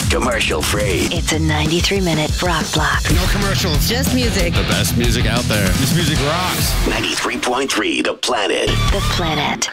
commercial free. It's a 93-minute rock block. No commercials. Just music. The best music out there. This music rocks. 93.3 The Planet. The Planet.